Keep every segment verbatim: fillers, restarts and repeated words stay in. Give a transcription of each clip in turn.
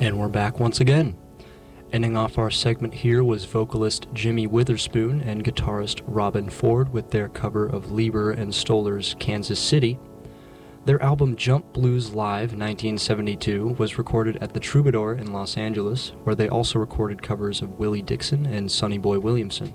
And we're back once again. Ending off our segment here was vocalist Jimmy Witherspoon and guitarist Robben Ford with their cover of Leiber and Stoller's Kansas City. Their album Jump Blues Live nineteen seventy-two was recorded at the Troubadour in Los Angeles, where they also recorded covers of Willie Dixon and Sonny Boy Williamson.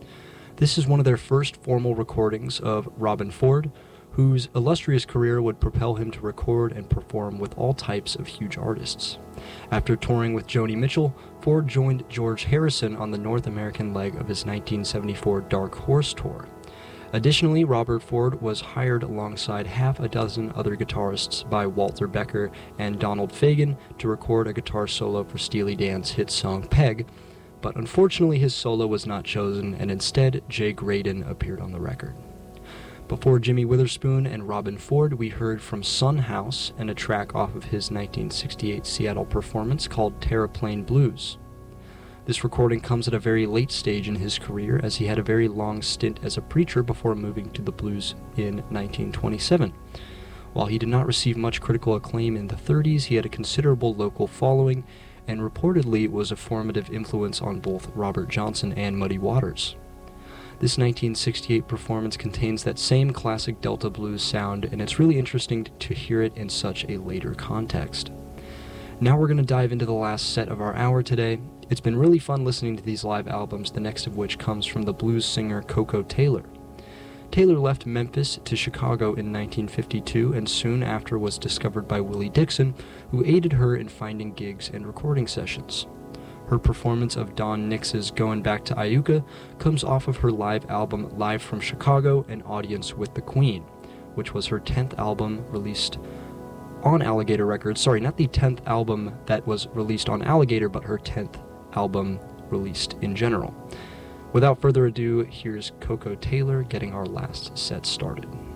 This is one of their first formal recordings of Robben Ford, whose illustrious career would propel him to record and perform with all types of huge artists. After touring with Joni Mitchell, Ford joined George Harrison on the North American leg of his nineteen seventy-four Dark Horse tour. Additionally, Robert Ford was hired alongside half a dozen other guitarists by Walter Becker and Donald Fagen to record a guitar solo for Steely Dan's hit song Peg, but unfortunately his solo was not chosen, and instead Jay Graydon appeared on the record. Before Jimmy Witherspoon and Robben Ford, we heard from Son House and a track off of his nineteen sixty-eight Seattle performance called Terraplane Blues. This recording comes at a very late stage in his career, as he had a very long stint as a preacher before moving to the blues in nineteen twenty-seven. While he did not receive much critical acclaim in the thirties, he had a considerable local following and reportedly was a formative influence on both Robert Johnson and Muddy Waters. This nineteen sixty-eight performance contains that same classic Delta blues sound, and it's really interesting to hear it in such a later context. Now we're going to dive into the last set of our hour today. It's been really fun listening to these live albums, the next of which comes from the blues singer Koko Taylor. Taylor left Memphis to Chicago in nineteen fifty-two and soon after was discovered by Willie Dixon, who aided her in finding gigs and recording sessions. Her performance of Don Nix's Going Back to Iuka comes off of her live album Live from Chicago, An Audience with the Queen, which was her tenth album released on Alligator Records. Sorry, not the tenth album that was released on Alligator, but her tenth album released in general. Without further ado, here's Koko Taylor getting our last set started.